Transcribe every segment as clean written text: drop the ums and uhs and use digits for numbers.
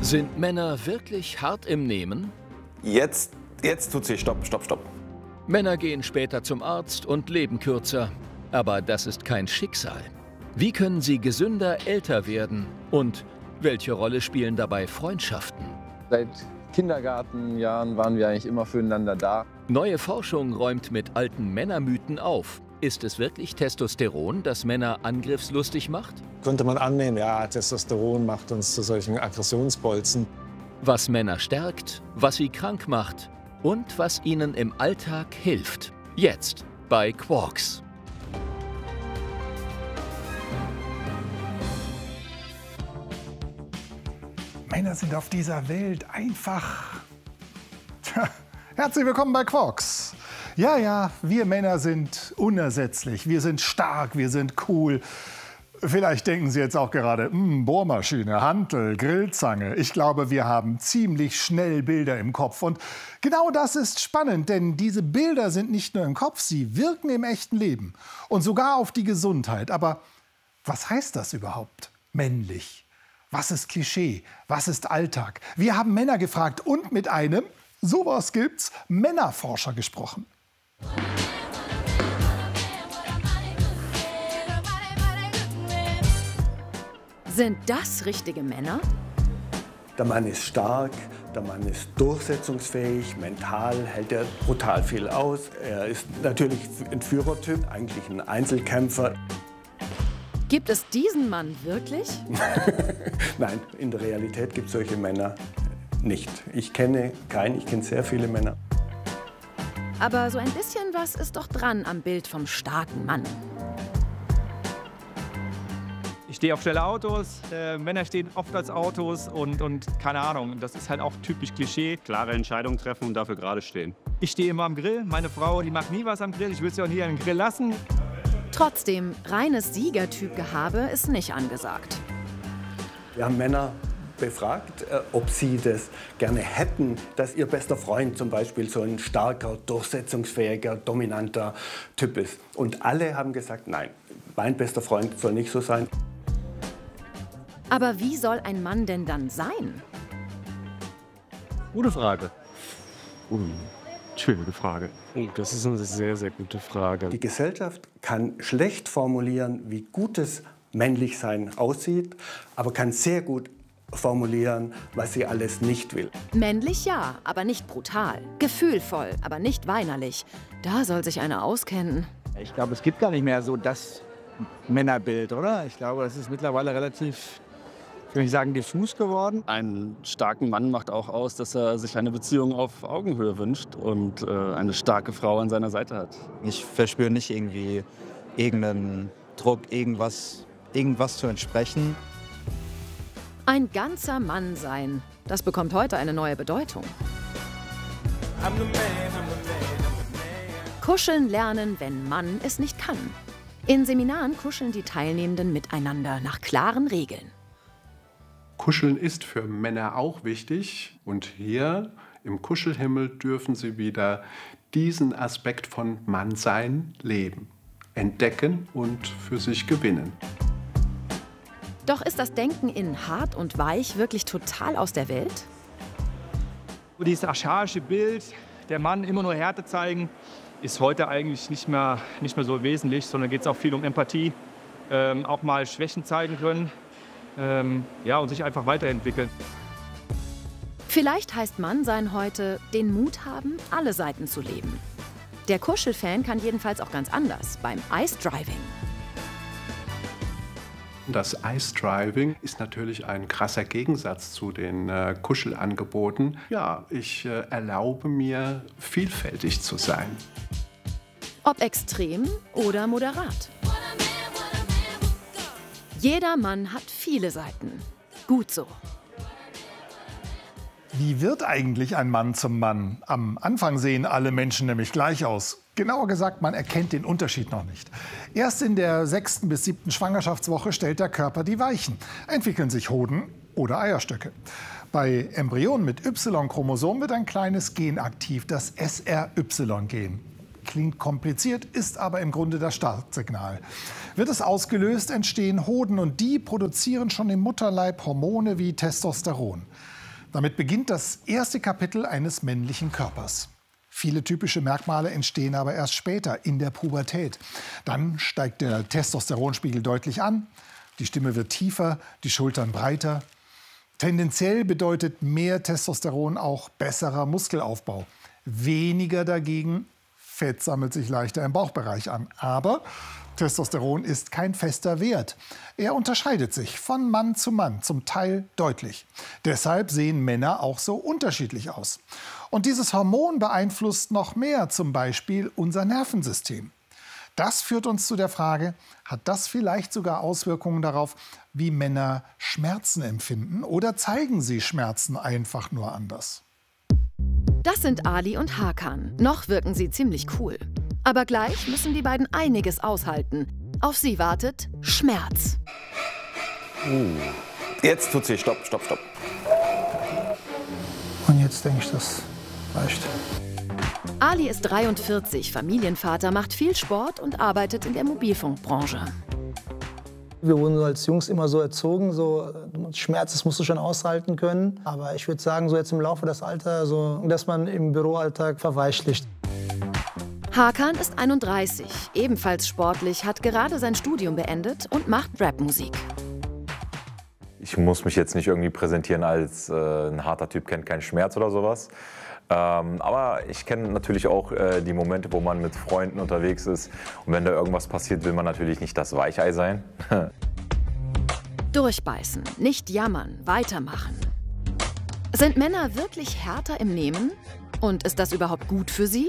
Sind Männer wirklich hart im Nehmen? Jetzt tut sie. Stopp. Männer gehen später zum Arzt und leben kürzer. Aber das ist kein Schicksal. Wie können sie gesünder älter werden? Und welche Rolle spielen dabei Freundschaften? Seit Kindergartenjahren waren wir eigentlich immer füreinander da. Neue Forschung räumt mit alten Männermythen auf. Ist es wirklich Testosteron, das Männer angriffslustig macht? Könnte man annehmen, ja, Testosteron macht uns zu solchen Aggressionsbolzen. Was Männer stärkt, was sie krank macht und was ihnen im Alltag hilft. Jetzt bei Quarks. Männer sind auf dieser Welt einfach... Tja, herzlich willkommen bei Quarks. Ja, wir Männer sind unersetzlich, wir sind stark, wir sind cool. Vielleicht denken Sie jetzt auch gerade, Bohrmaschine, Hantel, Grillzange. Ich glaube, wir haben ziemlich schnell Bilder im Kopf. Und genau das ist spannend, denn diese Bilder sind nicht nur im Kopf, sie wirken im echten Leben. Und sogar auf die Gesundheit. Aber was heißt das überhaupt? Männlich. Was ist Klischee? Was ist Alltag? Wir haben Männer gefragt und mit einem, sowas gibt's, Männerforscher gesprochen. Sind das richtige Männer? Der Mann ist stark, der Mann ist durchsetzungsfähig, mental hält er brutal viel aus. Er ist natürlich ein Führertyp, eigentlich ein Einzelkämpfer. Gibt es diesen Mann wirklich? Nein, in der Realität gibt es solche Männer nicht. Ich kenne keinen, ich kenne sehr viele Männer. Aber so ein bisschen was ist doch dran am Bild vom starken Mann. Ich stehe auf schnelle Autos, Männer stehen oft als Autos und keine Ahnung, das ist halt auch typisch Klischee. Klare Entscheidungen treffen und dafür gerade stehen. Ich stehe immer am Grill, meine Frau, die macht nie was am Grill, ich will sie auch nie am Grill lassen. Trotzdem, reines Siegertyp-Gehabe ist nicht angesagt. Wir haben Männer befragt, ob sie das gerne hätten, dass ihr bester Freund zum Beispiel so ein starker, durchsetzungsfähiger, dominanter Typ ist. Und alle haben gesagt, nein, mein bester Freund soll nicht so sein. Aber wie soll ein Mann denn dann sein? Gute Frage. Schwierige Frage. Das ist eine sehr, sehr gute Frage. Die Gesellschaft kann schlecht formulieren, wie gutes Männlichsein aussieht, aber kann sehr gut formulieren, was sie alles nicht will. Männlich ja, aber nicht brutal. Gefühlvoll, aber nicht weinerlich. Da soll sich einer auskennen. Ich glaube, es gibt gar nicht mehr so das Männerbild, oder? Ich glaube, das ist mittlerweile relativ, ich will nicht sagen, diffus geworden. Einen starken Mann macht auch aus, dass er sich eine Beziehung auf Augenhöhe wünscht und eine starke Frau an seiner Seite hat. Ich verspüre nicht irgendwie irgendeinen Druck, irgendwas zu entsprechen. Ein ganzer Mann sein, das bekommt heute eine neue Bedeutung. Kuscheln lernen, wenn Mann es nicht kann. In Seminaren kuscheln die Teilnehmenden miteinander nach klaren Regeln. Kuscheln ist für Männer auch wichtig. Und hier im Kuschelhimmel dürfen sie wieder diesen Aspekt von Mannsein leben, entdecken und für sich gewinnen. Doch ist das Denken in hart und weich wirklich total aus der Welt? Dieses archaische Bild, der Mann immer nur Härte zeigen, ist heute eigentlich nicht mehr so wesentlich, sondern geht es auch viel um Empathie, auch mal Schwächen zeigen können, und sich einfach weiterentwickeln. Vielleicht heißt Mannsein heute, den Mut haben, alle Seiten zu leben. Der Kuschelfan kann jedenfalls auch ganz anders, beim Ice Driving. Das Ice Driving ist natürlich ein krasser Gegensatz zu den Kuschelangeboten. Ja, ich erlaube mir, vielfältig zu sein. Ob extrem oder moderat. Jeder Mann hat viele Seiten. Gut so. Wie wird eigentlich ein Mann zum Mann? Am Anfang sehen alle Menschen nämlich gleich aus. Genauer gesagt, man erkennt den Unterschied noch nicht. Erst in der 6. bis 7. Schwangerschaftswoche stellt der Körper die Weichen. Entwickeln sich Hoden oder Eierstöcke. Bei Embryonen mit Y-Chromosom wird ein kleines Gen aktiv, das SRY-Gen. Klingt kompliziert, ist aber im Grunde das Startsignal. Wird es ausgelöst, entstehen Hoden und die produzieren schon im Mutterleib Hormone wie Testosteron. Damit beginnt das erste Kapitel eines männlichen Körpers. Viele typische Merkmale entstehen aber erst später, in der Pubertät. Dann steigt der Testosteronspiegel deutlich an, die Stimme wird tiefer, die Schultern breiter. Tendenziell bedeutet mehr Testosteron auch besserer Muskelaufbau. Weniger dagegen, Fett sammelt sich leichter im Bauchbereich an. Aber Testosteron ist kein fester Wert. Er unterscheidet sich von Mann zu Mann, zum Teil deutlich. Deshalb sehen Männer auch so unterschiedlich aus. Und dieses Hormon beeinflusst noch mehr, zum Beispiel unser Nervensystem. Das führt uns zu der Frage, hat das vielleicht sogar Auswirkungen darauf, wie Männer Schmerzen empfinden? Oder zeigen sie Schmerzen einfach nur anders? Das sind Ali und Hakan. Noch wirken sie ziemlich cool. Aber gleich müssen die beiden einiges aushalten. Auf sie wartet Schmerz. Jetzt tut's weh. Stopp, stopp, stopp. Und jetzt denke ich, das reicht. Ali ist 43, Familienvater, macht viel Sport und arbeitet in der Mobilfunkbranche. Wir wurden als Jungs immer so erzogen, so Schmerz, das musst du schon aushalten können. Aber ich würde sagen, so jetzt im Laufe des Alters, so, dass man im Büroalltag verweichlicht. Hakan ist 31, ebenfalls sportlich, hat gerade sein Studium beendet und macht Rapmusik. Ich muss mich jetzt nicht irgendwie präsentieren als ein harter Typ, kennt keinen Schmerz oder sowas. Aber ich kenne natürlich auch die Momente, wo man mit Freunden unterwegs ist. Und wenn da irgendwas passiert, will man natürlich nicht das Weichei sein. Durchbeißen, nicht jammern, weitermachen. Sind Männer wirklich härter im Nehmen? Und ist das überhaupt gut für sie?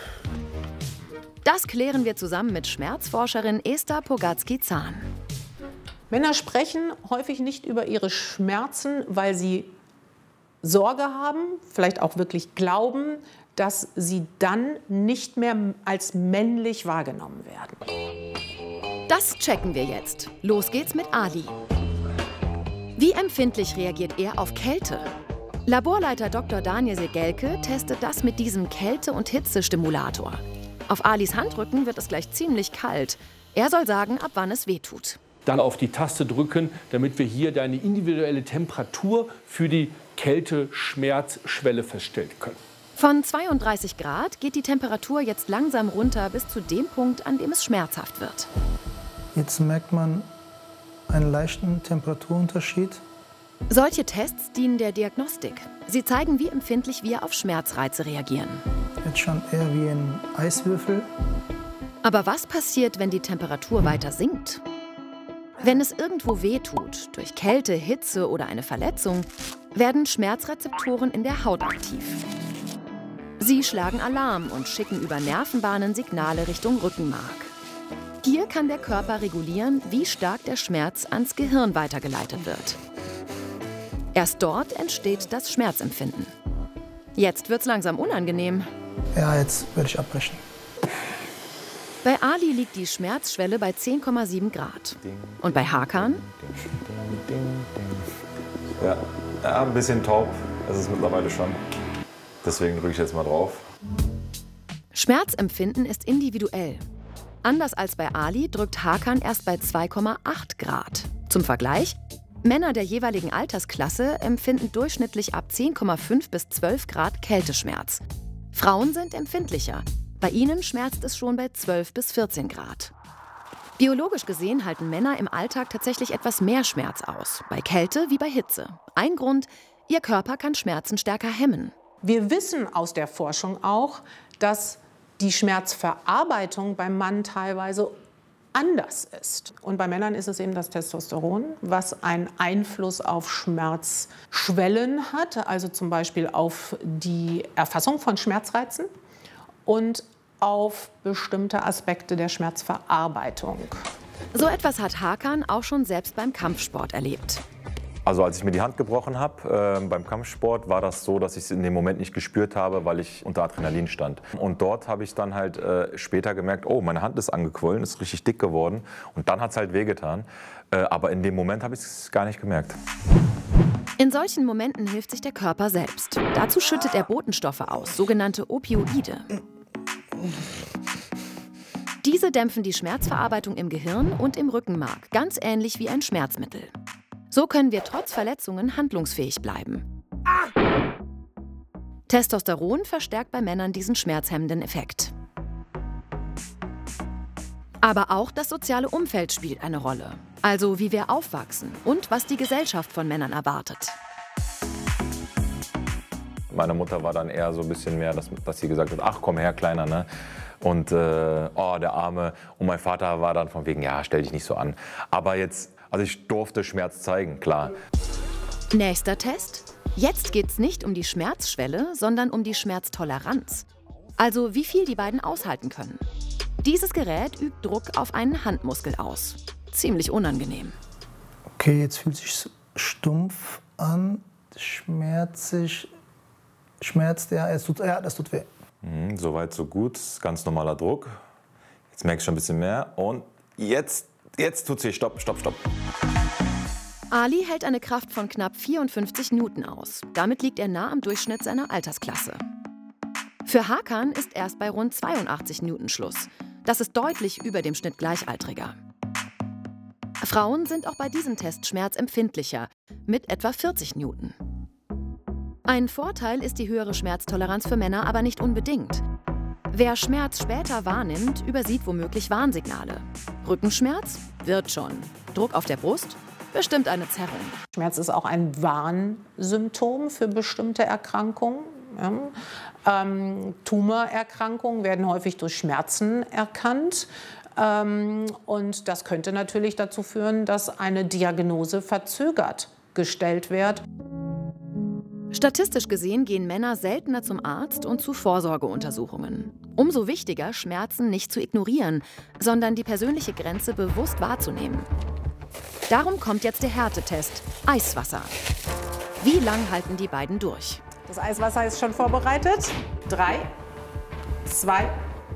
Das klären wir zusammen mit Schmerzforscherin Esther Pogatzky-Zahn. Männer sprechen häufig nicht über ihre Schmerzen, weil sie Sorge haben, vielleicht auch wirklich glauben, dass sie dann nicht mehr als männlich wahrgenommen werden. Das checken wir jetzt. Los geht's mit Ali. Wie empfindlich reagiert er auf Kälte? Laborleiter Dr. Daniel Segelke testet das mit diesem Kälte- und Hitzestimulator. Auf Alis Handrücken wird es gleich ziemlich kalt. Er soll sagen, ab wann es wehtut. Dann auf die Taste drücken, damit wir hier deine individuelle Temperatur für die Kälte-Schmerzschwelle feststellen können. Von 32 Grad geht die Temperatur jetzt langsam runter bis zu dem Punkt, an dem es schmerzhaft wird. Jetzt merkt man einen leichten Temperaturunterschied. Solche Tests dienen der Diagnostik. Sie zeigen, wie empfindlich wir auf Schmerzreize reagieren. Jetzt schon eher wie ein Eiswürfel. Aber was passiert, wenn die Temperatur weiter sinkt? Wenn es irgendwo wehtut, durch Kälte, Hitze oder eine Verletzung, werden Schmerzrezeptoren in der Haut aktiv. Sie schlagen Alarm und schicken über Nervenbahnen Signale Richtung Rückenmark. Hier kann der Körper regulieren, wie stark der Schmerz ans Gehirn weitergeleitet wird. Erst dort entsteht das Schmerzempfinden. Jetzt wird's langsam unangenehm. Ja, jetzt würde ich abbrechen. Bei Ali liegt die Schmerzschwelle bei 10,7 Grad. Und bei Hakan? Ja, ein bisschen taub ist es mittlerweile schon. Deswegen drücke ich jetzt mal drauf. Schmerzempfinden ist individuell. Anders als bei Ali drückt Hakan erst bei 2,8 Grad. Zum Vergleich, Männer der jeweiligen Altersklasse empfinden durchschnittlich ab 10,5 bis 12 Grad Kälteschmerz. Frauen sind empfindlicher. Bei ihnen schmerzt es schon bei 12 bis 14 Grad. Biologisch gesehen halten Männer im Alltag tatsächlich etwas mehr Schmerz aus. Bei Kälte wie bei Hitze. Ein Grund, ihr Körper kann Schmerzen stärker hemmen. Wir wissen aus der Forschung auch, dass die Schmerzverarbeitung beim Mann teilweise anders ist. Und bei Männern ist es eben das Testosteron, was einen Einfluss auf Schmerzschwellen hat, also zum Beispiel auf die Erfassung von Schmerzreizen und auf bestimmte Aspekte der Schmerzverarbeitung. So etwas hat Hakan auch schon selbst beim Kampfsport erlebt. Also als ich mir die Hand gebrochen habe beim Kampfsport, war das so, dass ich es in dem Moment nicht gespürt habe, weil ich unter Adrenalin stand. Und dort habe ich dann halt später gemerkt, oh, meine Hand ist angequollen, ist richtig dick geworden. Und dann hat es halt wehgetan. Aber in dem Moment habe ich es gar nicht gemerkt. In solchen Momenten hilft sich der Körper selbst. Dazu schüttet er Botenstoffe aus, sogenannte Opioide. Diese dämpfen die Schmerzverarbeitung im Gehirn und im Rückenmark, ganz ähnlich wie ein Schmerzmittel. So können wir trotz Verletzungen handlungsfähig bleiben. Testosteron verstärkt bei Männern diesen schmerzhemmenden Effekt. Aber auch das soziale Umfeld spielt eine Rolle. Also wie wir aufwachsen und was die Gesellschaft von Männern erwartet. Meine Mutter war dann eher so ein bisschen mehr, dass sie gesagt hat, ach komm her, Kleiner, ne? Und oh, der Arme. Und mein Vater war dann von wegen, ja, stell dich nicht so an. Aber jetzt, also ich durfte Schmerz zeigen, klar. Nächster Test. Jetzt geht es nicht um die Schmerzschwelle, sondern um die Schmerztoleranz. Also wie viel die beiden aushalten können. Dieses Gerät übt Druck auf einen Handmuskel aus. Ziemlich unangenehm. Okay, jetzt fühlt sich stumpf an, schmerzig. Schmerzt, ja, das tut weh. Soweit, so gut. Ganz normaler Druck. Jetzt merke ich schon ein bisschen mehr. Und jetzt tut es weh. Stopp, stopp, stopp. Ali hält eine Kraft von knapp 54 Newton aus. Damit liegt er nah am Durchschnitt seiner Altersklasse. Für Hakan ist erst bei rund 82 Newton Schluss. Das ist deutlich über dem Schnitt Gleichaltriger. Frauen sind auch bei diesem Test schmerzempfindlicher, mit etwa 40 Newton. Ein Vorteil ist die höhere Schmerztoleranz für Männer aber nicht unbedingt. Wer Schmerz später wahrnimmt, übersieht womöglich Warnsignale. Rückenschmerz? Wird schon. Druck auf der Brust? Bestimmt eine Zerrung. Schmerz ist auch ein Warnsymptom für bestimmte Erkrankungen. Ja. Tumorerkrankungen werden häufig durch Schmerzen erkannt. Und das könnte natürlich dazu führen, dass eine Diagnose verzögert gestellt wird. Statistisch gesehen gehen Männer seltener zum Arzt und zu Vorsorgeuntersuchungen. Umso wichtiger, Schmerzen nicht zu ignorieren, sondern die persönliche Grenze bewusst wahrzunehmen. Darum kommt jetzt der Härtetest, Eiswasser. Wie lang halten die beiden durch? Das Eiswasser ist schon vorbereitet. 3, 2,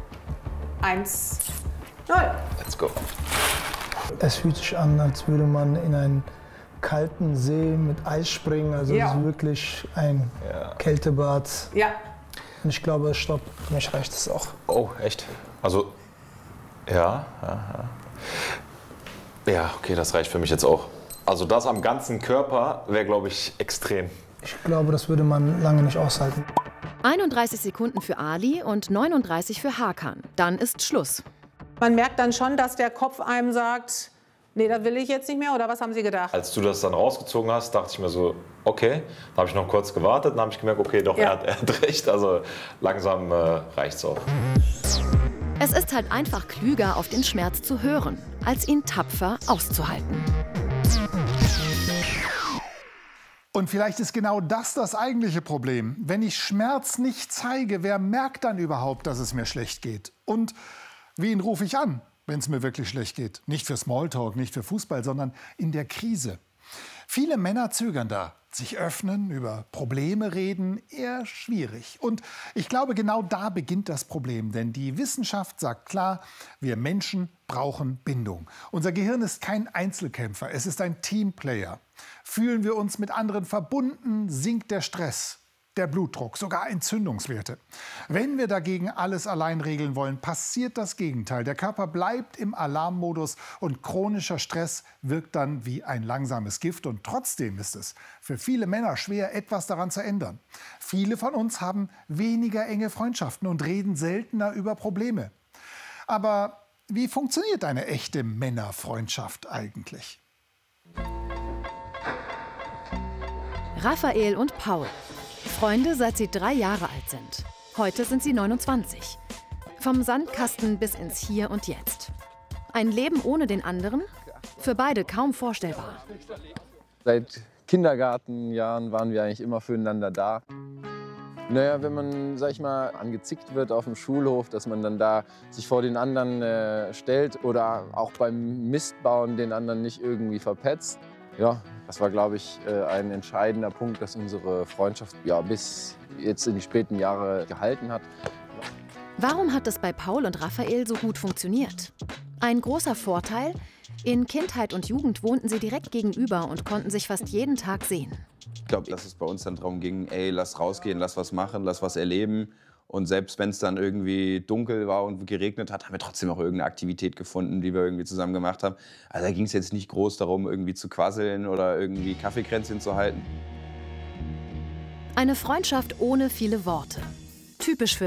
1, 0. Let's go. Es fühlt sich an, als würde man in einen kalten See mit Eis springen. Also es ist wirklich ein Kältebad. Ja. Und ich glaube, stopp, für mich reicht es auch. Oh, echt? Also, ja, okay, das reicht für mich jetzt auch. Also das am ganzen Körper wäre, glaube ich, extrem. Ich glaube, das würde man lange nicht aushalten. 31 Sekunden für Ali und 39 für Hakan. Dann ist Schluss. Man merkt dann schon, dass der Kopf einem sagt, nee, das will ich jetzt nicht mehr, oder was haben Sie gedacht? Als du das dann rausgezogen hast, dachte ich mir so, okay. Dann habe ich noch kurz gewartet, dann habe ich gemerkt, okay, doch, er hat recht. Also langsam reicht's auch. Es ist halt einfach klüger, auf den Schmerz zu hören, als ihn tapfer auszuhalten. Und vielleicht ist genau das eigentliche Problem. Wenn ich Schmerz nicht zeige, wer merkt dann überhaupt, dass es mir schlecht geht? Und wen rufe ich an, wenn es mir wirklich schlecht geht? Nicht für Smalltalk, nicht für Fußball, sondern in der Krise. Viele Männer zögern da. Sich öffnen, über Probleme reden, eher schwierig. Und ich glaube, genau da beginnt das Problem. Denn die Wissenschaft sagt klar, wir Menschen brauchen Bindung. Unser Gehirn ist kein Einzelkämpfer, es ist ein Teamplayer. Fühlen wir uns mit anderen verbunden, sinkt der Stress, der Blutdruck, sogar Entzündungswerte. Wenn wir dagegen alles allein regeln wollen, passiert das Gegenteil. Der Körper bleibt im Alarmmodus und chronischer Stress wirkt dann wie ein langsames Gift. Und trotzdem ist es für viele Männer schwer, etwas daran zu ändern. Viele von uns haben weniger enge Freundschaften und reden seltener über Probleme. Aber wie funktioniert eine echte Männerfreundschaft eigentlich? Raphael und Paul. Freunde, seit sie 3 Jahre alt sind. Heute sind sie 29. Vom Sandkasten bis ins Hier und Jetzt. Ein Leben ohne den anderen? Für beide kaum vorstellbar. Seit Kindergartenjahren waren wir eigentlich immer füreinander da. Naja, wenn man, sag ich mal, angezickt wird auf dem Schulhof, dass man dann da sich vor den anderen stellt oder auch beim Mistbauen den anderen nicht irgendwie verpetzt. Ja, das war, glaube ich, ein entscheidender Punkt, dass unsere Freundschaft bis jetzt in die späten Jahre gehalten hat. Warum hat es bei Paul und Raphael so gut funktioniert? Ein großer Vorteil: In Kindheit und Jugend wohnten sie direkt gegenüber und konnten sich fast jeden Tag sehen. Ich glaube, dass es bei uns dann darum ging, ey, lass rausgehen, lass was machen, lass was erleben. Und selbst wenn es dann irgendwie dunkel war und geregnet hat, haben wir trotzdem auch irgendeine Aktivität gefunden, die wir irgendwie zusammen gemacht haben. Also da ging es jetzt nicht groß darum, irgendwie zu quasseln oder irgendwie Kaffeekränzchen zu halten. Eine Freundschaft ohne viele Worte. Typisch für